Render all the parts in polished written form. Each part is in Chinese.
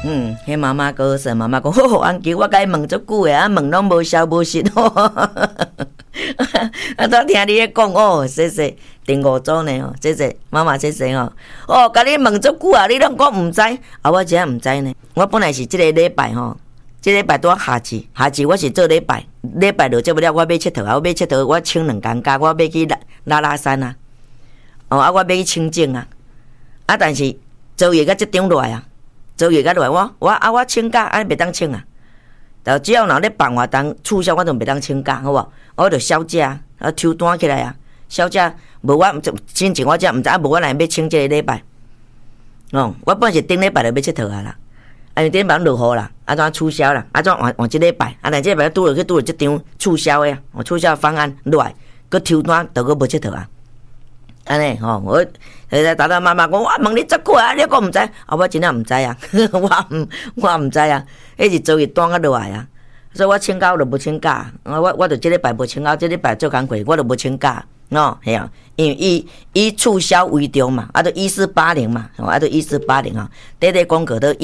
迄妈妈高神，妈妈讲好，安叫我甲伊问足久诶，啊问拢无消无息哦。啊，昨听你咧讲哦，谢谢第五组呢哦，谢谢妈妈，谢谢哦。哦，甲你问足久啊，你拢讲毋知，啊，我真毋知呢。我本来是即个礼拜吼，即个礼拜拄下次我是做礼拜落接不了，我要佚佗啊，我要佚佗，我请2天假，我要去拉山啊。哦，啊，我要去清境啊。啊，但是昨夜甲即张落来啊。昨夜甲落来，我请假，安尼袂当请啊。就只要若咧放活动促销，我就袂当请假，好无？我就小假，啊抽单起来啊，小假无我真正我遮毋知，啊无我来要请这个礼拜。哦，我本是顶礼拜就要佚佗啊啦，啊顶礼拜落雨啦，啊怎促销啦，啊怎换即礼拜，啊但即礼拜拄着即张促销的啊，促销方案落来，佮抽单就佮无佚佗啊。安尼吼，我打妈妈讲，我问你足久啊，你讲毋知，啊，我真正毋知啊，我毋知啊，迄是昨日单啊落来啊，所以我请假我就无请假，我就即礼拜无请假，即礼拜做工课我就无请假，哦，系啊，因为以促销为重嘛，啊，都1480嘛，啊，都1480啊，短广告都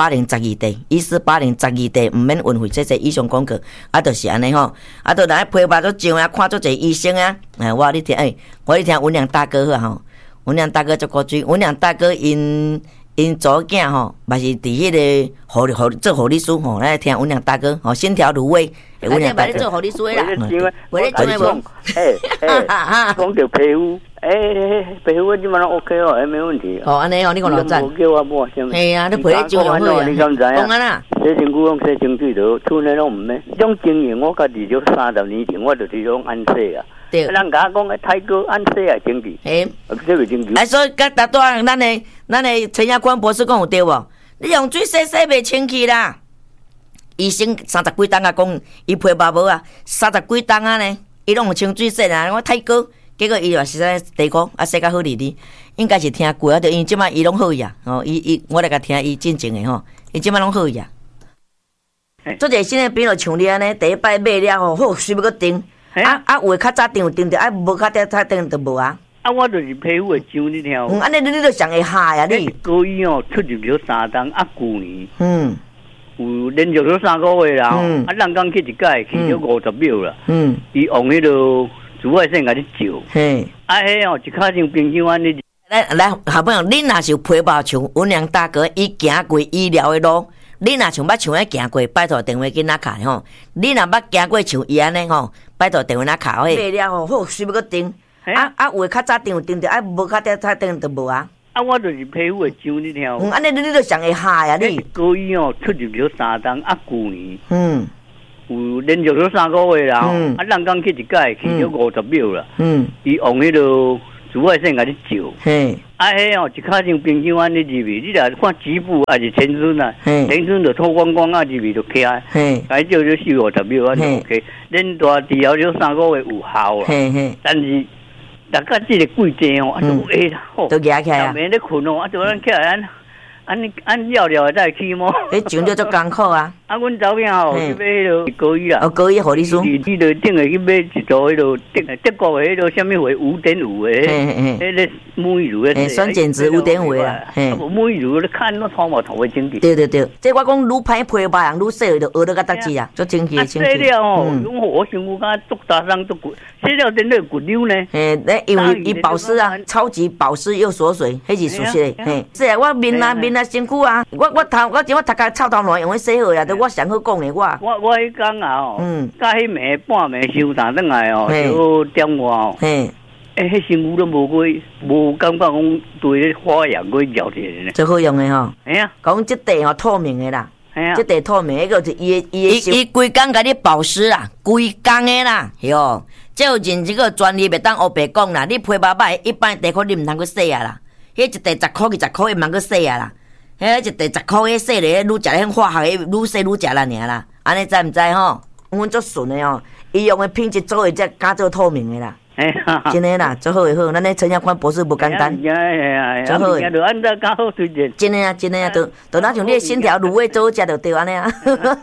148012地毋免运费，这以上广告，啊，就是安尼吼，啊，都来批发都上啊，看足侪医生啊，我你听，我你听文良大哥吼，文良大哥足古锥，文良大哥因祖囝吼，嘛是伫迄个做护理师吼，来听文良大哥吼，心条芦苇，文良大哥做护理师啦，为咧做诶无？ 讲着皮肤，皮肤我即马拢 OK 哦，没问题。 哦，安尼哦，你讲老赞。 叫我摸什么？ 系啊，你皮咧照用好啊。 你敢知啊？ 讲啊啦。 洗身躯用洗身水就厝内拢毋免。种经验我家己就30年前我就是种安洗啊。对。人甲我讲泰哥安洗啊，经济。这个经济。所以甲大多咱的陈亚宽博士讲有对无？你用水洗袂清气啦。医生30几档啊，讲伊皮肤无啊，30几档啊呢。伊拢有清水洗啦，我太高，结果伊就实在地沟啊洗甲好哩哩，应该是听过啊，就因即摆伊拢好呀，哦，我来甲听伊真正诶吼，伊即摆拢好呀。做者新诶朋友像你安尼，第一摆买了吼，好随要搁订，有诶较早订有订着，无较早订就无啊。 啊，我就是皮肤会痒，你听。 安尼你就上会下呀你。 高医哦，出入了3档啊，旧年。有连续了3个月啦，啊，人讲去一届去了50秒啦，伊用迄个紫外线甲你照，啊，迄哦一卡像冰箱安尼。 来，好朋友，你若是皮肤像文良大哥，伊行过医疗的路，你若像捌像迄行过，拜托电话给哪卡吼？你若捌行过像伊安尼吼，拜托电话哪卡嘿？买了吼，好随要搁订，有诶较早订有订着，无较早订就无啊。 啊，我就是皮肤会痒，你听。 安尼你就上会下呀你。 高医哦，出入了3档啊，旧年。有连续了3个月啦，啊，人讲去一届去了50秒啦，伊用迄个紫外线甲你照，啊，迄哦一卡像冰箱安尼入去，你若看局部还是全身啊，全身就脱光光啊入去就起来，啊，照了40-50秒啊就 OK， 连大治疗了3个月有效啦，但是。大家这个季节哦，啊就啦， 都压起来啊， 免咧困哦，啊就咱起来按了了再去么？ 迄上着足艰苦啊！ 啊，阮查某囝吼去买迄个高医啦， 哦，高医护理师， 你着顶下去买一组迄个德国的迄个什么回5.5的，迄个沐浴乳的， 酸碱值5.5啦， 沐浴乳你看那头毛头会清气。 对，这我讲愈歹皮肤人愈洗就学到甲搭子啊，足清气清气。 洗了哦，我想有甲足大伤足骨，洗了真的骨溜呢。 因为伊保湿啊，超级保湿又锁水，迄是属实的。是啊，我面啊身躯啊，我头壳臭头烂用迄洗好呀，都我上好讲的我迄讲啊哦，甲迄暝半暝收单转来哦，就点我哦，迄身躯都无感觉讲对咧发痒过咬起来呢， 最好用的吼，讲即地吼透明的啦，即地透明，迄个是伊规工甲你保湿啦，规工的啦，哟，这有认这个专利袂当黑白讲啦，你皮肤歹，一般地壳你毋通去洗啊啦，迄一地10块20块，毋通去洗啊啦。迄一地10块迄洗咧，愈食咧化学，愈洗愈食啦尔啦。安尼知毋知吼？阮足顺的吼，伊用的品质做诶，才敢做透明的啦。真诶啦，做好诶好。咱咧陈亚宽博士无简单，做好诶。 就按照较好推荐。 真诶啊，都哪像你诶心条芦苇做食就对安尼啊。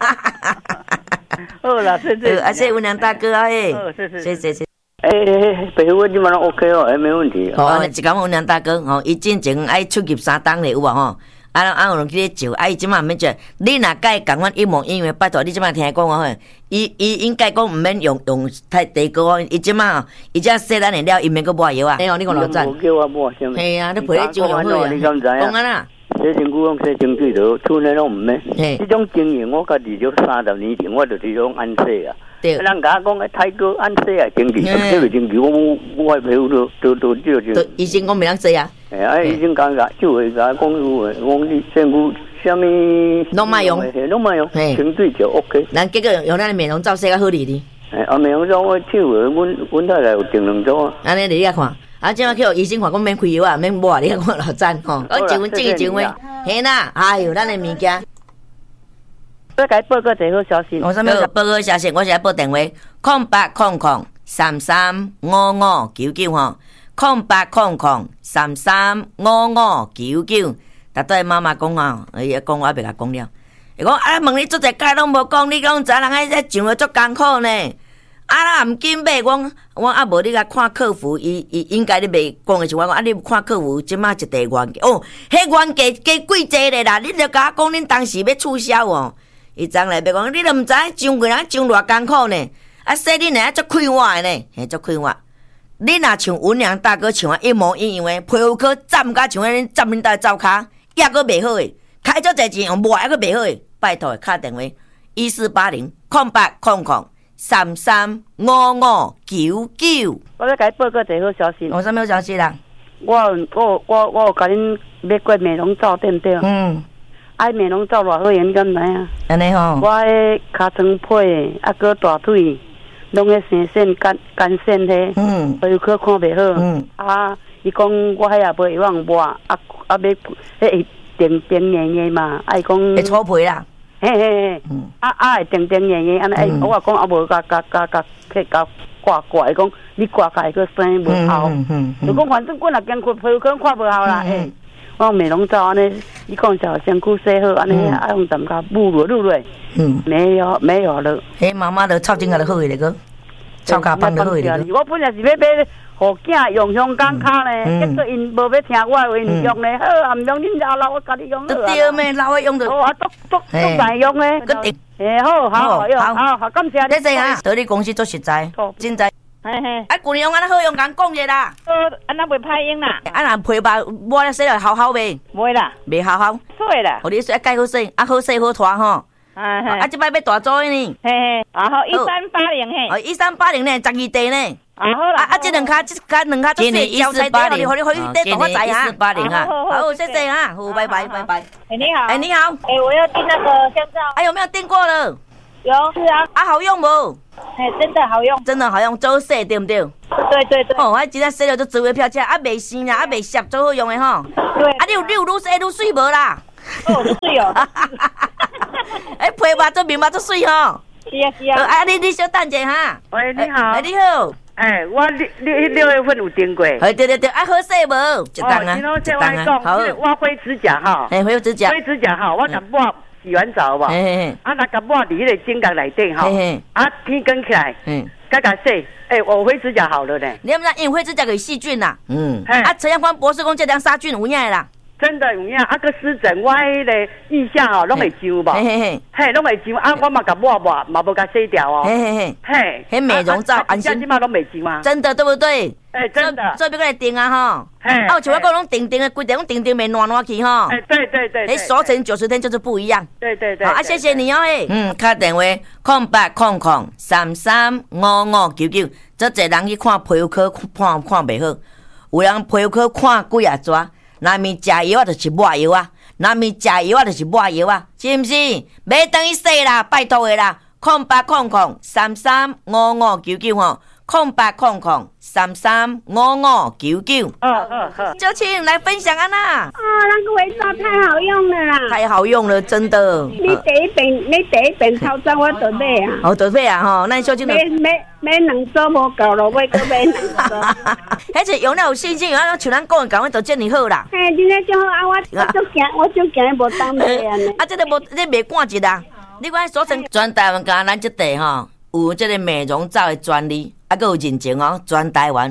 好啦，谢谢文良大哥啊，谢。 皮肤即马拢 OK 哦，没问题。 好，一讲文良大哥吼，伊进前爱出入3档咧有无吼？ 有人去咧招，伊即马毋免招，你若甲伊共阮一模一样，拜托你即马听讲吼，伊应该讲毋免用太地沟，伊即马伊只洗咱的了，伊免去抹药啊。哎呦，你讲老赞。 叫我抹什么？ 系啊，你陪你招用好啊。讲啊啦。 洗身躯用洗清水就厝内拢毋免。这种经验我家己就30年前我就是用安洗啊。对。人甲我讲个泰哥安洗啊，经济，这个经济我朋友都就。 医生讲袂当洗啊。 医生讲个就会甲讲讲你身躯什么拢莫用， 清水就 OK。 咱结果用咱的美容皂洗较好哩哩。 美容皂我手阮太太有订2组啊。 安尼你看。即马去医生看，讲免开药啊，免抹，你看看老赞吼。我一分正一正话，嘿啦，哎呦，咱的物件。 要甲报告一个好消息。 我啥物报告消息？我是来报电话，0800335599吼，0800335599。逐对妈妈讲吼，伊讲我袂甲讲了。伊讲问你做者解拢无讲，你讲知人迄个上了足艰苦呢。啊，毋紧买，我啊无你甲看客服，伊应该你袂讲的是我讲，你看客服即马一地原价哦，迄原价加贵济咧啦，你著甲我讲恁当时要促销哦，伊昨来要讲，你都毋知上个人上偌艰苦呢，啊说你若足快活的呢，嘿足快活，你若像文良大哥像一模一样的，皮肤科站甲像恁站恁兜灶骹，抑佫袂好诶，开足侪钱用抹抑佫袂好诶，拜托敲电话148008335599。 我要甲你报告一个好消息。 有啥物好消息啦？ 我有甲恁买过美容皂，对毋对？美容皂偌好用，你敢知影？ 安尼吼。 我迄尻川皮，搁大腿，拢迄生线干线迄，皮肤科看袂好。伊讲我迄也无会抹，要迄会定硬嘛，伊讲会搓皮啦。 嘿，会定硬，安尼我讲无甲挂，伊讲你挂起个生无效，就讲反正我若经过皮肤科看无效啦，我美容皂安尼，伊讲就身躯洗好，安尼用淡甲抹落，没有了。 嘿，妈妈的臭精啊，就好个个，臭脚棒就好个个。 我本来是要买。互囝用香港卡呢，结果因无要听我话，因用呢好，啊毋用恁老我家己用好啊。 对咩，老的用着。 哦，足耐用呢。好用，好，感谢你。 谢谢啊，对你公司做实在，真在。 嘿， 啊，旧年用安那好用，甲讲者啦。 安那袂歹用啦。 啊，若皮吧抹了洗了好袂？ 袂啦， 袂好。 对啦。 互你说介好洗，好洗好拖吼。啊，即摆要大做呢。 嘿，好1380嘿。 1380呢，12地呢。 好啦， 这两卡做细交菜底，你得同我知啊。1480啊，好，谢谢啊，好，拜拜。 你好。 你好。 我要订那个香皂。 有没有订过了？ 有，是啊。 好用不？ 真的好用。 真的好用，做洗对不对？ 对。 哦，今仔洗了就滋味飘起来，袂生啦，袂涩，做好用的吼。 对。 你有愈洗愈水无啦？ 水哦。 皮肤做面膜做水吼。 是啊。 你小等者哈。 喂，你好。 你好。 我你6月份有订过。 对，好洗无？一档啊， 好。我灰指甲哈。 灰指甲哈，我敢抹洗完澡吧。若敢抹伫迄个指甲内底哈。天光起来。甲洗，我灰指甲好了呢。 你毋知因为灰指甲有细菌啦。陈阳光博士讲这两杀菌有影啦。 真的有影，个湿疹，我迄个腋下吼拢会痒无？拢会痒，我嘛甲抹，嘛无甲洗掉哦。 迄美容皂安心， 即马拢袂痒啊。 真的对不对？ 真的。 做要过来订啊吼。像我讲拢定的，规定拢定袂烂去吼。 对。 迄锁成90天就是不一样。 对。 好，谢谢你哦敲电话0800335599，这侪人去看皮肤科看袂好，有人皮肤科看几啊抓。若咪食药啊，就是抹药啊；若咪食药啊，就是抹药啊，是毋是？买等于洗啦，拜托的啦！0800335599吼，0800335599。好。就请来分享啊啦！ 那个肥皂太好用了啦！ 太好用了，真的。 你第一遍操作我都买啊！ 都买啊吼，那小姐买2组无够了，买搁买2组。 迄是用了有信心，像咱讲的讲，都遮尔好啦。 真正就好啊！我就惊无当买安尼。 这个无，这袂赶一啦。你看所成全台湾甲咱这地吼，有这个美容皂的专利，还佫有认证哦，全台湾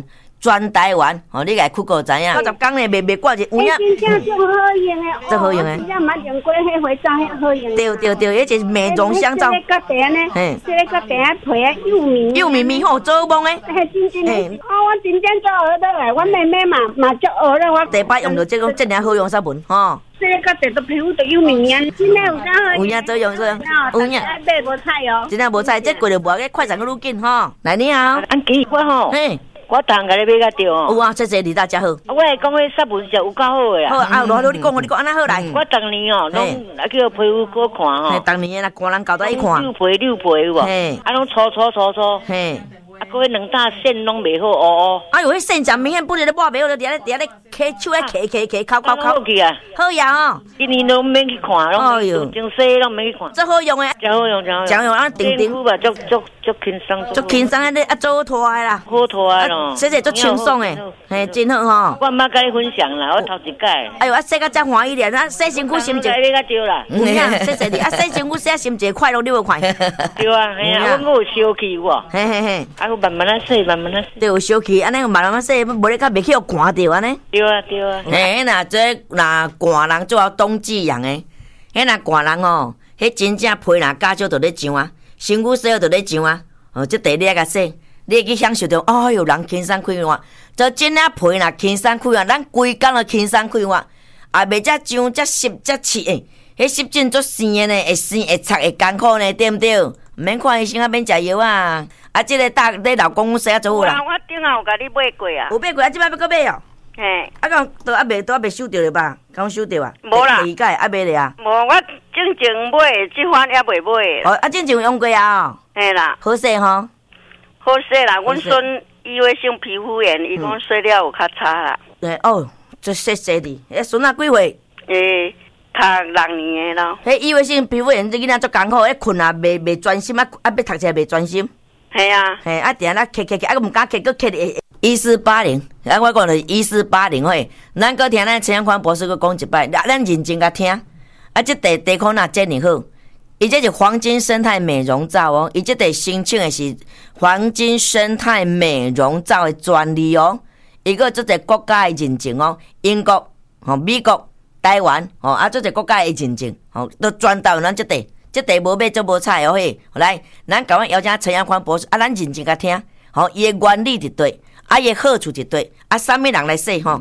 全台湾哦，你来去过知影，90天呢袂挂一有影。 真正足好用诶， 足好用诶。 真正捌用过迄回照，遐好用。 对，迄就是美容香皂。 这个角地呢，这个角地啊皮啊幼绵好做梦诶。 嘿，真我真正做学倒来，我妹妹嘛足学了，我第摆用到这个尔好用sabun吼。 这个角地都皮肤都幼绵绵，真诶有啥好？ 有影做用，有影。 买无菜哦。 真正无菜，这过就无，快上个愈紧吼。来你好， 安记我吼。嘿。我当甲你买甲对哦。 有啊，谢谢你大家好。 我会讲迄sabun是有够好诶啊。好啊，你讲安那好来。 我当年哦，拢叫皮肤好看吼。 当年啦，官人交代伊看。 溜皮有无？啊，拢搓。嘿。啊，嗰两大线拢袂好哦。 哎呦，迄线真明显不是咧抹袂好，就伫咧揢手咧揢，抠。 好去啊！ 好用哦。 一年都免去看，拢真细拢免去看。 这好用诶。 真好用。 啊，顶吧，足轻松。 足轻松啊！你啊做拖诶啦。 好拖诶咯。 洗足轻松诶，嘿，真好吼。 我毋捌甲你分享啦，我头一届。 哎呦，啊洗甲遮欢喜咧，啊洗身躯心情。 你甲对啦。 谢谢你，啊洗身躯洗心情快乐，你会快。 对啊，哎呀，我有小气喎。 嘿。 啊，我慢慢啊洗。 对，有小气，安尼慢慢洗，无咧甲袂去互寒着安尼。 对啊。 嘿，若寒人最好冬季用诶。迄若寒人哦，迄真正皮若加少就咧上啊，身躯洗好就咧上啊。哦，即第你来甲洗，你会去享受着，哎哟，人轻松快活。就真正皮若轻松快活，咱规工就轻松快活，也袂遮上遮湿遮刺诶。迄湿疹足生诶呢，会生会擦会艰苦呢，对毋对？毋免看医生啊，免食药啊。啊，即个你老公洗啊做好啦。 我顶下有甲你买过啊。 有买过啊，即摆要搁买哦。 嘿。 啊，讲都还袂收着咧吧？刚收着啊？ 无啦。 理解啊，买咧啊。 无，我正买，即款也袂买。 哦，啊，正有用过啊。哦。 嘿啦。 好势吼。 好势啦，阮孙伊会生皮肤炎，伊讲洗了有较差啦。 对哦，这谢谢你。迄孙仔几岁？ 读6年的咯。 迄异位性皮肤炎，这囡仔足艰苦，迄困啊袂专心啊，要读册袂专心。 系啊。 嘿，啊，定啊咳，啊，毋敢咳，佫咳1480。啊，我讲着1480嘿，咱佫听咱陈阳宽博士佫讲一摆，咱认真甲听。啊，这第款若真好，伊这是黄金生态美容皂哦，伊这得申请的是黄金生态美容皂的专利哦，伊个这个国家的认证哦，英国、美国。台湾啊，做者国家的认证都专到咱这地无买做无菜哦嘿。来，咱甲阮邀请陈阳宽博士啊，咱认真甲听，伊的原理伫对，啊，伊的好处伫对，啊，啥物人来说吼？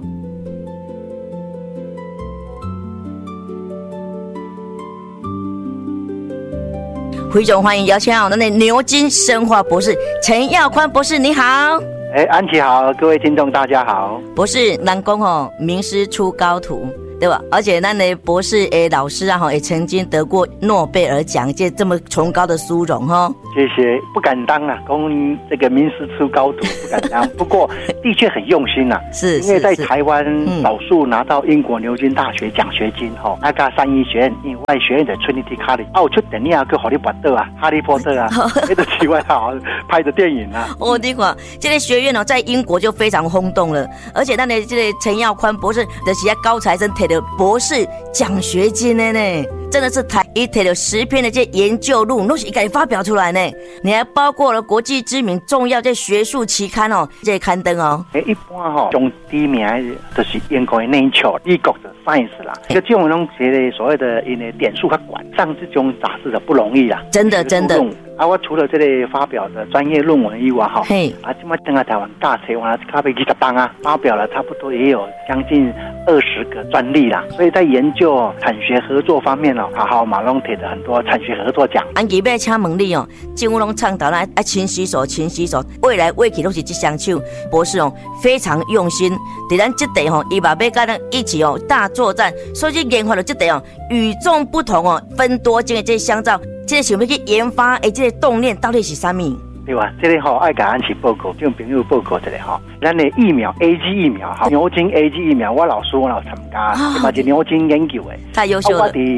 非常欢迎邀请咱的牛津生化博士陈耀宽博士，你好。 安琪好，各位听众大家好。 博士，人讲名师出高徒。对吧？而且咱的博士老师啊，也曾经得过诺贝尔奖，这么崇高的殊荣哈。 谢谢，不敢当啊，供这个名师出高徒不敢当。不过的确很用心啊， 是因为在台湾少数拿到英国牛津大学奖学金哈，那个3一学院以外学院的 Trinity College， 我出电影叫《哈利波特》啊，《哈利波特》啊，那个奇怪好拍的电影啊。 哦，你看这个学院在英国就非常轰动了，而且咱的这个陈耀宽博士的是高材生摕的博士奖学金的呢，真的是伊摕了10篇的这研究论文都是伊家发表出来呢。你还包括了国际知名重要这学术期刊哦，这刊登哦。 一般上第一名就是英国的 Nature， 美国的 Science 啦。这种东西所谓的因为点数较管上这种杂志的不容易啦， 真的。 啊，我除了这类发表的专业论文以外哈，啊，这么整个台湾大车完了，咖啡20档啊，发表了差不多也有将近20个专利啦。所以在研究产学合作方面哦，好马龙铁的很多产学合作奖。 安吉要请问你哦，政府拢倡导啦，勤洗手，未来未去都是这双手。博士哦，非常用心，在咱这地伊嘛要跟咱一起大作战，所以研发了这地与众不同分多金的这香皂。这个想要去研发的这个动念到底是啥物？ 对吧？这个爱甲安琪报告，这种朋友报告一下咱的疫苗 AG 疫苗牛津 AG 疫苗，我老参加，嘛是牛津研究的。 太优秀了。 我伫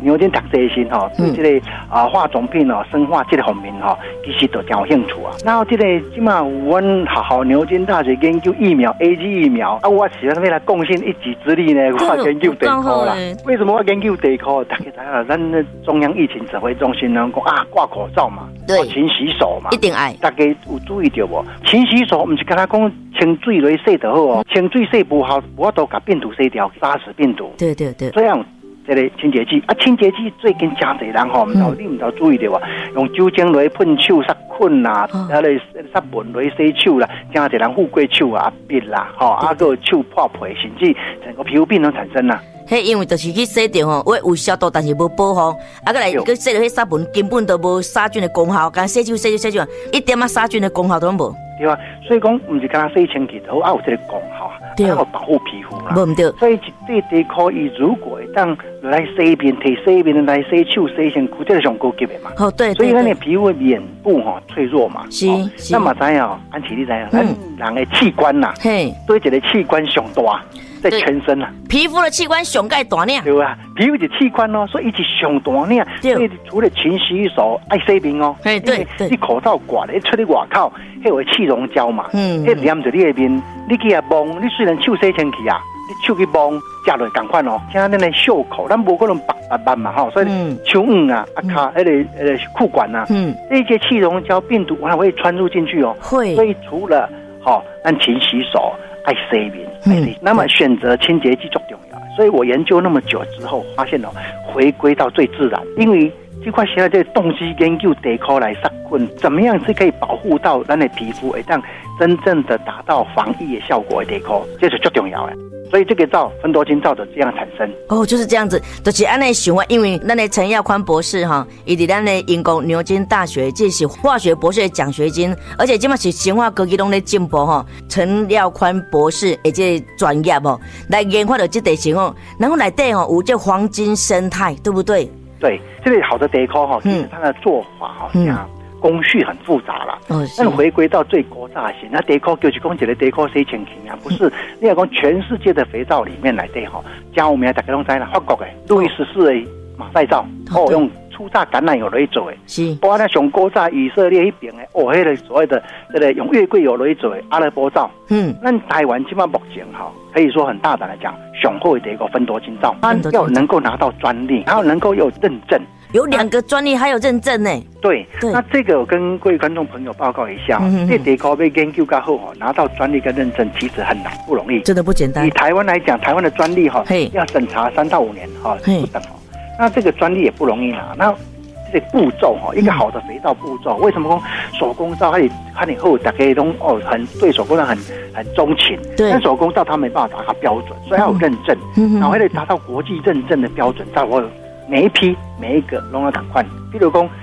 牛津读这些吼，对这个化妆品哦、生化这个方面吼，其实都真有兴趣啊。然后这个起码阮学校牛津大学研究疫苗 AZ 疫苗啊，我是要来贡献一己之力呢，我研究地科啦。为什么我研究地科？大家知道，咱中央疫情指挥中心呢讲挂口罩嘛，对，勤洗手嘛， 一定爱。 大家有注意到无？勤洗手，不是跟他讲清水来洗就好哦，清水洗不好，我都把病毒洗掉，杀死病毒。 对对对， 这样。这个清洁剂清洁剂最近真侪人吼，你唔知注意到啊？用酒精来喷手、杀菌啦，来杀蚊来洗手啦，真侪人富贵手啊、鼻啦，个手破皮，甚至整个皮肤病都产生啦。 嘿，因为就是去洗掉吼，我有消毒，但是无保护，个来个洗掉迄杀蚊根本都无杀菌的功效，干洗手，一点杀菌的功效都无。 对啊，所以讲唔是干洗清洁好，有这个功效，还有保护皮肤啦。 唔对， 所以这地可以，如果当来洗面、摕洗面来洗手、洗身躯，这个上高级的嘛。 哦，对， 所以咱的皮肤面部脆弱嘛。 是。 那么知影，安琪你知影，咱人的器官呐，对一个器官上大。在全身啊， 皮肤的器官上盖大呢， 对啊，皮肤的器官哦，所以一直上大呢。所以除了勤洗手、爱洗面哦， 对， 你口罩挂咧，出去外口，迄为气溶胶嘛，迄黏着你的面，你去啊摸，你虽然手洗清气啊，你手去摸，食落同款哦，像咱的袖口，咱无可能白嘛吼，所以手啊、卡迄个裤管啊，这些气溶胶病毒它会穿入进去哦，会。所以除了咱勤洗手。爱洗面，那么选择清洁剂最重要。所以我研究那么久之后，发现回归到最自然，因为这块现在这动机研究地科来杀菌，怎么样是可以保护到咱的皮肤，让真正的达到防疫的效果的地科，这是最重要的。所以这个皂芬多精皂的这样产生哦，就是这样子，就是按那想法，因为咱的陈耀宽博士哈，伊伫咱的英国牛津大学这是化学博士的奖学金，而且今嘛是生化科技拢在进步哈。陈耀宽博士的这个专业哦，来研发的这地形哦，然后内底有这黄金生态，对不对？ 对，这个好的地科其实它的做法工序很复杂啦，但回归到最古早型，那地科就是讲一个地科洗清气啊，不是你要讲全世界的肥皂里面来对像我们大家拢知啦，法国的路易14的马赛皂用初榨橄榄油来做的，是，包括那上古早以色列那边的迄个所谓的这个用月桂油来做的阿拉伯皂，那台湾起码目前可以说很大胆来讲，上好的一个芬多精皂，它要能够拿到专利，然后能够有认证。 有2个专利还有认证呢。 对，那这个我跟各位观众朋友报告一下，这地科被研究过后拿到专利跟认证其实很难，不容易， 真的不简单。 以台湾来讲，台湾的专利要审查3到5年不等那这个专利也不容易拿。那这个步骤一个好的肥皂步骤，为什么说手工皂它以后大家都很对手工皂很钟情，但手工皂它没办法达到标准，所以要有认证，然后还得达到国际认证的标准，才会每一个拢要同款，比如讲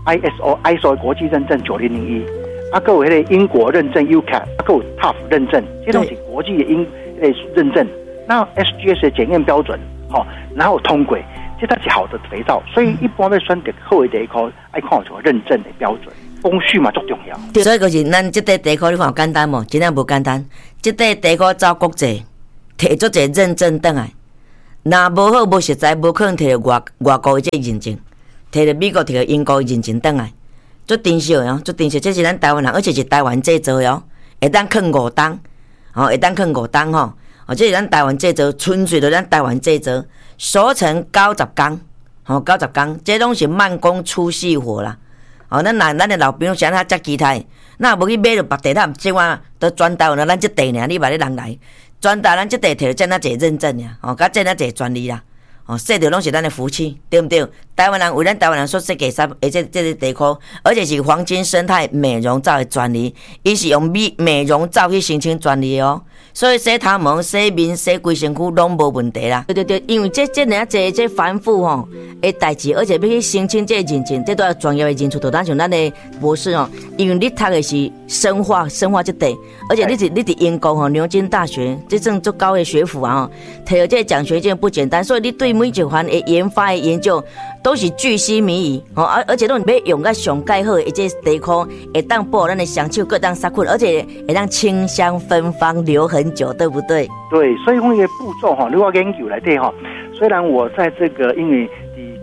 ISO 国际认证9001，还有那个英国认证 UCAT， 还有 TÜV 认证，这都是国际的认证。那 SGS 的检验标准，然后通过，这才是好的肥皂。所以一般要选择好的地科，爱看有认证的标准，工序嘛最重要。 所以就是咱这块地科，你看简单无？真正无简单。这块地科走国际，摕足一个认证回来。那无好无实在，无可能摕到外国的这认证，摕到美国、摕到英国的认证回来，足珍惜的足珍惜。这是咱台湾人，而且是台湾制造的会当放5档，会当放5档这是咱台湾制造，纯粹就咱台湾制造，熟成90天，90天，这拢是慢工出细活啦。咱的老兵想他遮期待，那无去买着别地，他即晚都专台湾咱这地呢，你把你人来。专打咱这地摕到这那侪认证呀，甲这那侪专利啦，说着拢是咱的福气，对不对？台湾人为咱台湾人所设计啥，这个地科，而且是黄金生态美容皂的专利，伊是用美容皂去申请专利的所以洗头毛、洗面、洗规身躯拢无问题啦。对，因为这尔侪这繁复的代志，而且要去申请这认证，这都要专业的人士，就当像咱的博士因为你读的是生化这块，而且你伫英国牛津大学这种足高的学府摕到这奖学金不简单，所以你对每一环的研发的研究都是巨细靡遗而且都要用到上盖好的这地科，会当保咱的双手，各当杀菌，而且会当清香芬芳留很久，对不对？ 对，所以那个步骤如果研究来对虽然我在这个因为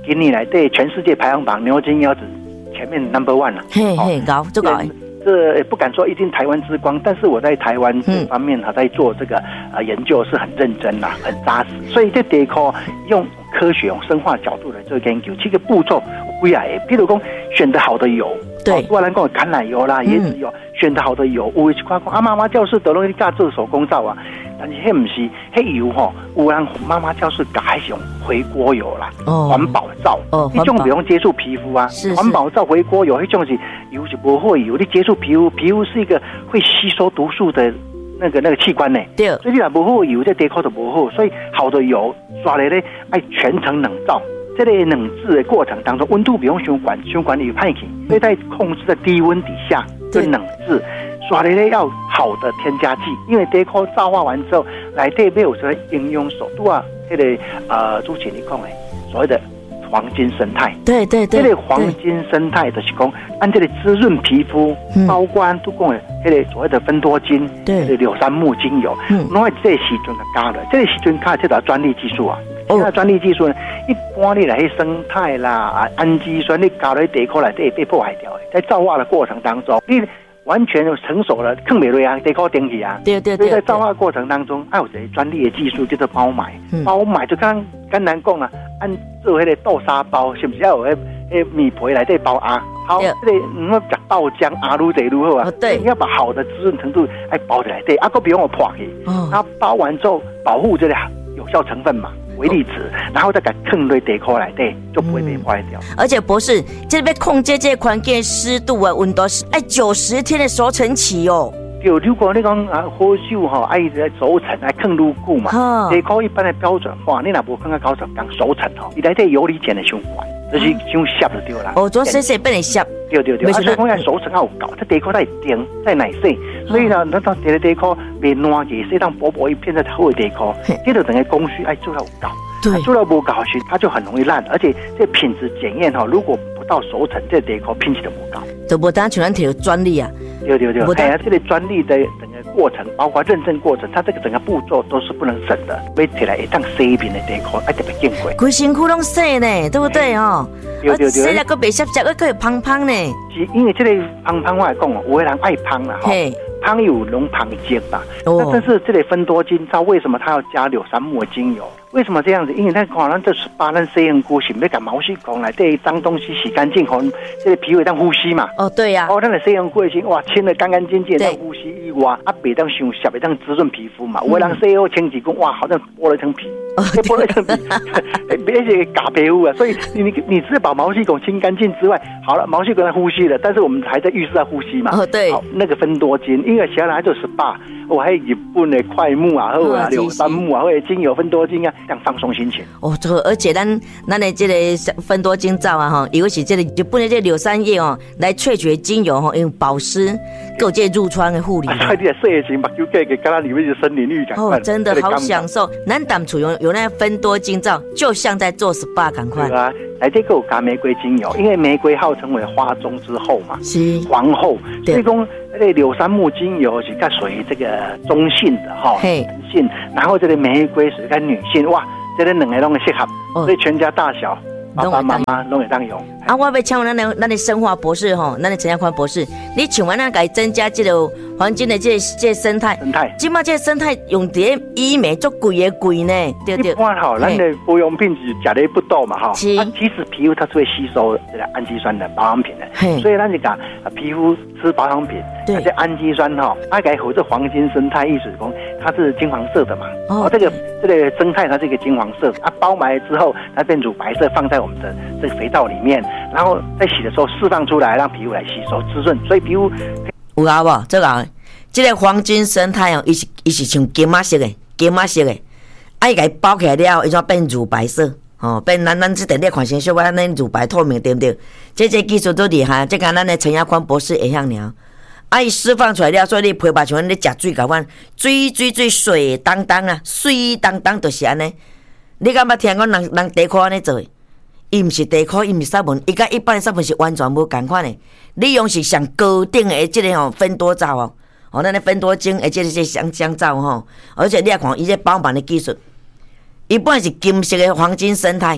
今年来对全世界排行榜牛津腰子前面 No.1 了， 嘿嘿，高就高。 这也不敢说一定台湾之光，但是我在台湾这方面在做这个研究是很认真啦，很扎实。所以这地科用科学、用生化角度来做研究，7个步骤有几啊个，譬如讲选择好的油， 对， 我咱讲橄榄油啦、椰子油，选择好的油，有一块讲妈妈教室都拢去教做手工皂啊。但是迄不是，迄油吼，有人妈妈教室改用回锅油啦，环保皂，迄种不用接触皮肤啊，环保皂、回锅油，迄种是油是不会油，你接触皮肤，皮肤是一个会吸收毒素的那个器官呢，对，所以你若不好油，这地壳就不好，所以好的油刷来咧，爱全程冷皂。这个冷制的过程当中，温度不用伤管有派去，所以在控制在低温底下就冷制。刷的咧要好的添加剂，因为地壳皂化完之后，内底没有什么应用手度啊，这个主持人讲的所谓的黄金生态，对，这个黄金生态就是讲按这个滋润皮肤，包括都讲的这个所谓的芬多精，对，柳杉木精油，拢在这个时阵加了，这个时阵加这条专利技术啊。现在专利技术呢，一般你来生态啦、氨基酸，你加在地壳内底被破坏掉的，在皂化的过程当中，你完全成熟了，更美瑞啊，地壳顶起啊，对，所以在皂化过程当中，有一个专利的技术叫做包埋，包埋就刚难讲啊，按做那个豆沙包，是不是要有那米皮来底包啊？好，这个我讲豆浆啊，愈侪愈好啊，对，你要把好的滋润程度爱包起来，对，个不用我破去，然后包完之后保护这个有效成分嘛。微粒子，然后再给放在地壳内底，就不会被坏掉。 而且博士，这边控制这环境湿度啊、温度是90天的熟成期哦。 对，如果你讲好酒哈，爱熟成爱放愈久嘛，地壳一般的标准化，你若无放到90天熟成吼，伊内底游离碱的伤管，就是伤涩就对啦。 哦，做细细变得涩。 对，所以讲要熟成要有搞，这地壳在顶在内水，所以呢，那到这个地壳变烂嘅，适当薄薄一片在好的地壳，这就整个工序爱做到有搞。对，做到不搞时，它就很容易烂，而且这品质检验哈，如果不到熟成，这地壳品质就不高。 都不当全提有专利啊。对， 这个专利的整个过程，包括认证过程，它这个整个步骤都是不能省的。买起来一趟洗一遍的地壳，爱特别见贵。 规身躯拢洗呢，对不对哦？对，洗了个白涩涩，个可胖胖呢。 是因为这个胖我来讲哦，有的人爱胖啦哈。胖有浓胖精吧，那但是这类芬多精皂为什么它要加柳杉木的精油？为什么这样子？因为咱可能这18咱洗身躯是要把毛细孔来这脏东西洗干净，可能这个皮肤当呼吸嘛。哦，对呀。咱的洗身躯先哇清得干干净净，当呼吸以外，别当伤涩，别当滋润皮肤嘛。有的人洗后清几公哇，好像剥了一层皮，剥了一层皮，别些假皮肤啊。所以你只是把毛细孔清干净之外，好了，毛细孔在呼吸了，但是我们还在浴室在呼吸嘛。哦，对。好，那个芬多精，因为其他人还做SPA，我还有日本的快木啊，或者柳杉木啊，或者精油芬多精啊，这样放松心情。 哦，而且咱的这个芬多精皂啊，哈，尤其这个日本的这柳杉叶哦，来萃取精油哈，用保湿，够这褥疮的护理。 快点睡醒，把就给刚刚里面的森林浴感。 哦，真的好享受。咱当初有那芬多精皂，就像在做 SPA 感快。 对啊，来这个有加玫瑰精油，因为玫瑰号称为花中之后嘛，是皇后，所以说那个柳杉木精油是较属于这个中性的哈，男性，然后这个玫瑰是较女性，哇，这个两个都很适合，所以全家大小。爸爸妈妈拢会当用。 啊，我要请问咱的生化博士吼，咱的陈家宽博士，你请问咱该增加这个环境的这生态，今嘛这生态用在医美做贵呢，对。 一般吼，咱的保养品是食的不多嘛哈，其实皮肤它是会吸收这个氨基酸的保养品的，所以咱就讲皮肤吃保养品，而且氨基酸哈，它该和这黄金生态意思讲它是金黄色的嘛，这个生态它是一个金黄色，包埋之后它变乳白色，放在我们的这个肥皂里面，然后在洗的时候释放出来，让皮肤来吸收滋润，所以皮肤有啊无？这个黄金生态哦，伊是像金马色的，伊给包起来了，伊就变乳白色，变咱这点看成小可那乳白透明，对不对？这技术都厉害，这个咱的陈亚宽博士会晓了。伊释放出来了，所以你皮肤像你食水咁款，水水当当啊，水当当就是安尼。你敢捌听讲人底裤安尼做？伊毋是底裤，伊毋是纱门，伊甲一般的纱门是完全无共款的。你用是上高等的这个芬多皂哦，咱的芬多精的这个香皂而且你也看伊这包办的技术，伊本来是金色的黄金生态，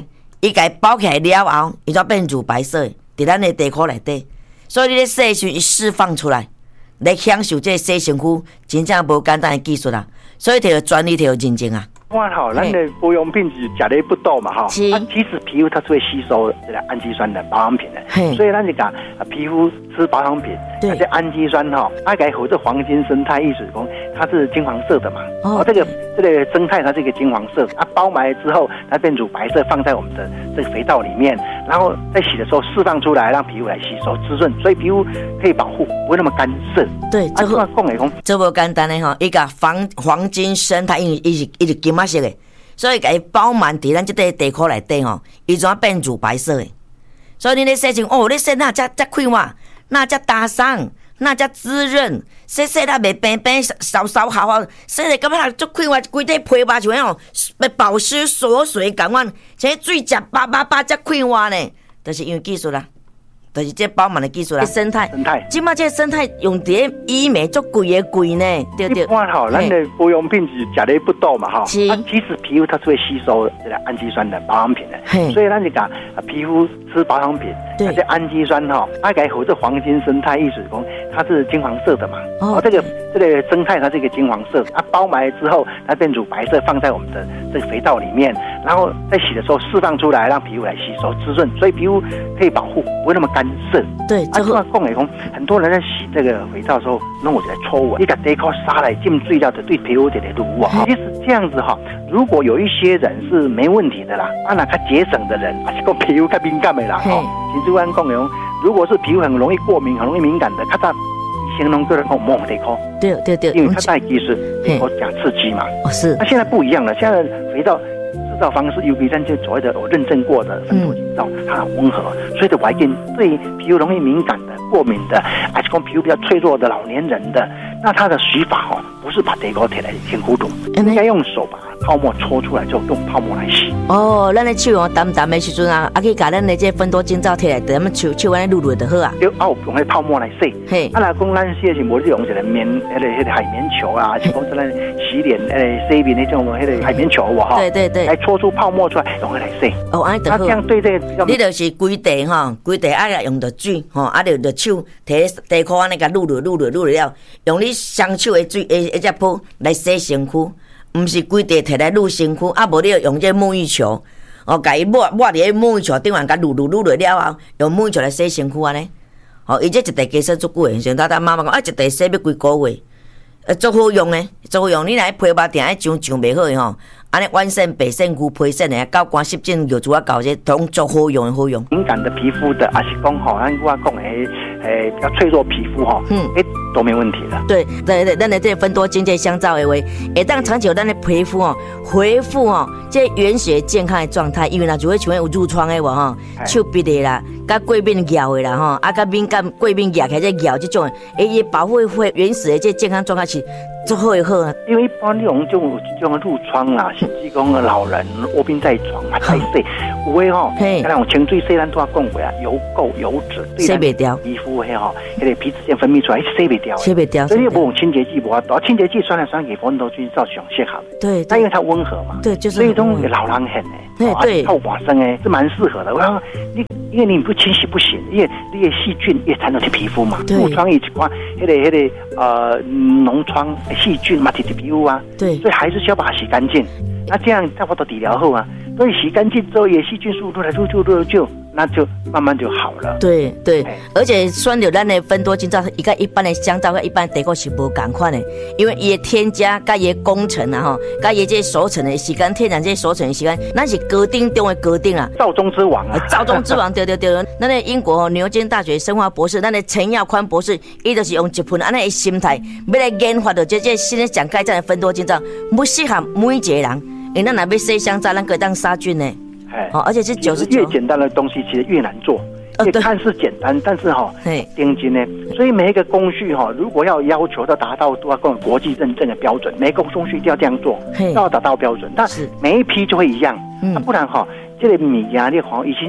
伊甲伊包起来了后，伊就变乳白色，伫咱的地壳内底。所以你咧洗时伊释放出来，来享受这洗身躯，真正无简单的技术啦。所以摕到专利，摕到认证啊。 看吼，咱的保养品是食咧不多嘛吼，其实皮肤它是会吸收这个氨基酸的保养品的，所以咱就讲皮肤吃保养品，而且氨基酸吼，它改和这黄金生态，意思讲它是金黄色的嘛，这个生态它是一个金黄色，包埋之后它变乳白色，放在我们的这个肥皂里面，然后在洗的时候释放出来，让皮肤来吸收滋润，所以皮肤可以保护，不会那么干涩。 对，这无简单的吼，伊个黄金生态，伊是金色的，所以甲伊包满伫咱这块地壳内底吼，伊怎变乳白色的。所以你咧洗身，你洗那才快活，那才打伤，那才滋润，洗那袂平平烧烧好好，洗咧感觉足快活，规体皮肤就迄种要保湿锁水感觉，像水食叭叭叭才快活呢，就是因为技术啦。就是这饱满的技术啦，生态，即马这生态用伫医美足贵呢，对对。 一般吼，咱的保养品是食咧不多嘛吼，其实皮肤它是会吸收这个氨基酸的保养品的，所以咱就讲皮肤吃保养品，而且氨基酸吼，它改和这黄金生态，意思讲它是金黄色的嘛，这个生态它是一个金黄色，包埋之后它变乳白色，放在我们的这个肥皂里面，然后在洗的时候释放出来，让皮肤来吸收滋润，所以皮肤可以保护，不会那么干涩。 对， 这话讲来讲，很多人在洗这个肥皂的时候，弄我就来搓我，你把地壳沙来浸水了，就对皮肤就来撸啊。其实这样子哈，如果有一些人是没问题的啦，那他节省的人，还是讲皮肤较敏感的啦，其实我讲来讲，如果是皮肤很容易过敏、很容易敏感的，他形容个人讲摸地壳， 对， 因为它带其实地壳讲刺激嘛， 是。 那现在不一样了，现在肥皂制造方式，尤其咱这所谓的有认证过的芬多精皂，它很温和，所以的外境对皮肤容易敏感的、过敏的，还是讲皮肤比较脆弱的老年人的，那它的洗法不是把地壳贴来先糊涂，应该用手把泡沫搓出来，就用泡沫来洗。 咱的手淡淡的时阵啊，可以把咱的这芬多精皂贴来，咱们手安尼撸撸就好啊。 就用那泡沫来洗。嘿，来讲咱洗的时候，无是用一个棉，那个海绵球啊，是讲咱洗脸洗面那种那个海绵球哈。对，来搓出泡沫出来，用来洗。 安尼就好。 这样对这个， 你就是规地规地爱用着水就手摕地壳安尼甲撸了，用你双手的水一只泡来洗身躯。唔是规地摕来撸身躯，无你用这沐浴球，甲伊抹伫咧沐浴球顶完，甲撸了后，用沐浴球来洗身躯安尼。伊这一地加洗足久诶，像咱妈妈讲，一地洗要几个月，足好用诶，足好用。你若皮肤定爱上袂好诶安尼弯线、白线、牛皮线诶，高光湿疹、药珠搞这都足好用诶，好用。 敏感的皮肤的，还是讲咱我讲比较脆弱皮肤都没问题的。 对，咱的这芬多精这香皂的话，会当长久咱的皮肤恢复这原始健康的状态，因为若就会像有褥疮的手臂的啦，甲过敏咬的啦甲敏感过敏咬起这咬这种，伊保护会原始的这健康状态是最好的好啊。 因为一般这种褥疮啊，甚至讲老人卧病在床还太细，有的像那种清水洗咱都要讲过啊，油垢油脂洗袂掉， 皮肤那个皮脂腺分泌出来洗袂掉，所以你不用清洁剂，清洁剂酸来酸去芬多精皂上适合。对，但因为它温和嘛， 对，就是所以种老人很对，透寡生是蛮适合的。因为你不清洗不行，因为你的细菌也缠到去皮肤嘛，褥疮一款，那个脓疮细菌嘛，贴皮肤啊，对，所以还是需要把它洗干净。那这样差不多治疗后啊，所以洗干净之后，也细菌速度来就。那就慢慢就好了。对， 而且选择咱的芬多精皂，伊甲一般的香皂、一般地沟是无同款的，因为伊的添加、甲伊的工程啊，甲伊这熟成的时间、天然这熟成的时间，咱是高定中的高定啊， 造中之王啊， 造中之王，对。咱的英国牛津大学生化博士，咱的陈耀宽博士，伊就是用一份安尼的心态，要来研发到这新的讲盖这样的芬多精皂，不适合每一个人，因为咱若要洗香皂，咱可以当杀菌呢。而且是99， 越简单的东西其实越难做。也看似简单，但是定金呢，所以每一个工序如果要求到达到国际认证的标准，每一个工序一定要这样做，要达到标准。但每一批就会一样，不然这个米呀，你已经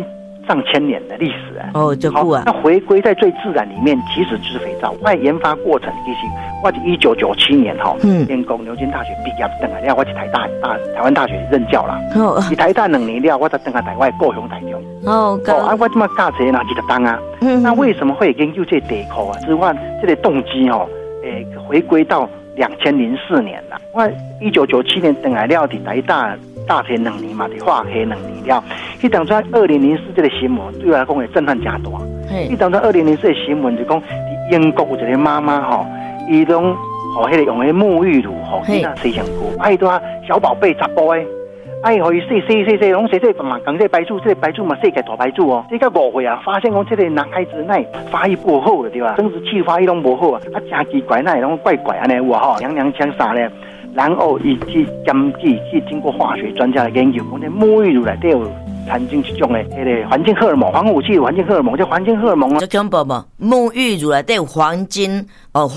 上千年的历史哦，就酷啊！ 那回归在最自然里面，其实就是肥皂。我研发过程其实我是1997年建工牛津大学毕业等来了，我去台湾大学任教啦。去台大2年了，我才等下台湾高雄台中。我这么教册拿几个当啊？那为什么会研究这地壳啊？是我这个动机回归到2004年啦。我1997年等来了，去台大学2年嘛，伫化学2年了。迄当初2004这个新闻对我来讲会震撼真大。迄当初2004的新闻就讲，伫英国有一个妈妈伊拢迄个用迄沐浴乳囡仔洗身躯，伊拄小宝贝10步互伊洗，拢洗嘛，讲这白醋，这个白醋嘛洗起大白醋这个5岁发现讲这个男孩子那发育不好了对吧？生殖器发育拢不好真奇怪，那拢怪怪安尼有娘娘腔啥呢？然后以及根据经过化学专家的研究，讲这沐浴乳内底有产生一种的迄个环境荷尔蒙，防腐剂环境荷尔蒙，这环境荷尔蒙这恐怖无？沐浴乳内底有环境的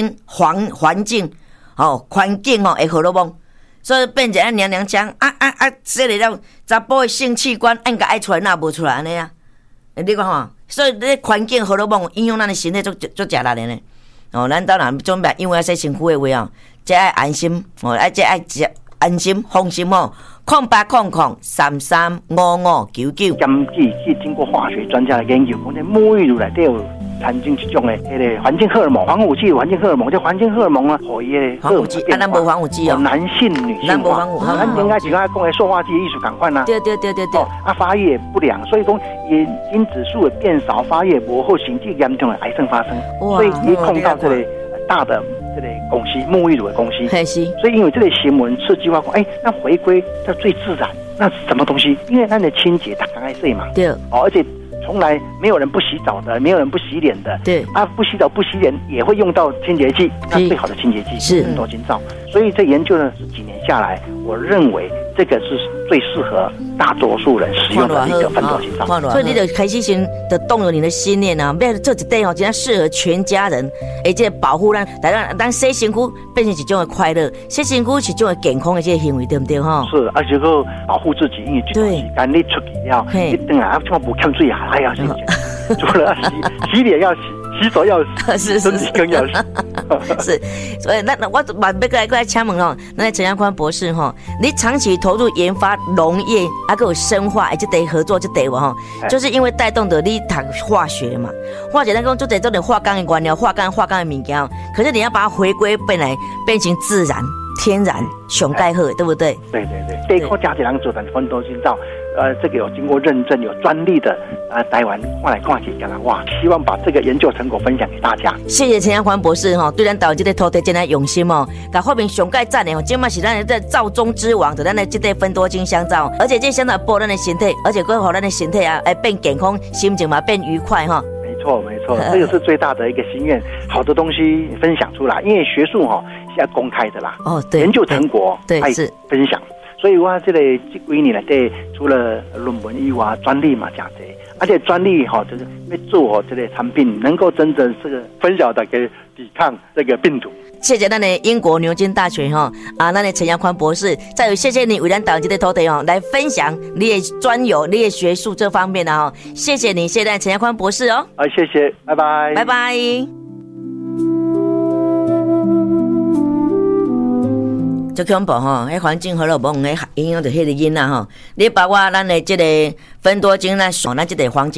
荷尔蒙，所以变成娘娘腔这个了查甫的性器官应该爱出来，那无出来安尼啊？你看吼，所以这环境荷尔蒙影响咱的身体足正力的呢。咱当然准备因为洗身躯的话这爱安心这爱安心放心0800335599。 根据经过化学专家的研究，讲这沐浴乳内底有产生一种的迄个环境荷尔蒙，防腐剂环境荷尔蒙，这环境荷尔蒙互伊的防腐剂咱无防腐剂男性女性咱无防腐， 咱应该是讲的塑化剂的艺术同款啊。 对。 发育不良，所以讲因指数的变少，发育不好，甚至严重的癌症发生。所以伊碰到这个大的这个公司沐浴乳的公司，所以因为这个新闻刺激我讲，那回归到最自然，那什么东西？因为咱的清洁，它刚开始嘛， 对， 而且从来没有人不洗澡的，没有人不洗脸的， 对不洗澡不洗脸也会用到清洁剂，那最好的清洁剂是多精皂。所以这研究呢，几年下来，我认为这个是最适合大多数人使用的一个分多精皂。 所以你就开始先就动了你的心念啊，要做一块真正适合全家人，而且保护咱洗身躯变成一种的快乐，洗身躯是一种的健康的这个行为，对不对是，而且个保护自己，因为这段时间你出去了，你等下怎么不呛水还要洗，除了洗脸要洗。洗手要洗，身体更要洗。 是，所以那我把要来请问那陈阳宽博士你长期投入研发农业，还有生化，这得合作这得就是因为带动的你读化学嘛，化学咱讲做这种化钢的原料，化钢的物件，可是你要把它回归本来，变成自然、天然、上盖好，对不对？ 对。这个家人做的分多精皂。这个有经过认证、有专利的台湾看来看去，哇！希望把这个研究成果分享给大家。 谢谢陈阳宽博士对咱台湾这个土地真的用心把发明上盖赞的今嘛是咱的皂中之王，就咱的这个芬多精香皂，而且这香皂保咱的身体，而且可以让咱的身体变健康，心情嘛变愉快没错，这个是最大的一个心愿。好的东西分享出来，因为学术是要公开的啦。对，研究成果爱分享。所以我这几年来除了论文以外，专利嘛真多，而且专利就是要做这个产品能够真正这个分享的给抵抗这个病毒。 谢谢咱的英国牛津大学咱的陈阳宽博士，再有谢谢你为咱台湾这个土地来分享你的专有、你的学术这方面的谢谢你，谢谢陈阳宽博士谢谢，拜拜， 拜拜。足恐怖迄环境荷尔蒙迄影响着迄个囡仔你包括咱的这个芬多精咱这个黄金